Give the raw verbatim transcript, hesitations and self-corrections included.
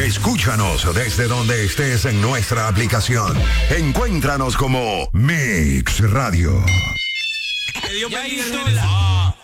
Escúchanos desde donde estés en nuestra aplicación. Encuéntranos como Mix Radio. Que Dios bendiga el Génesis.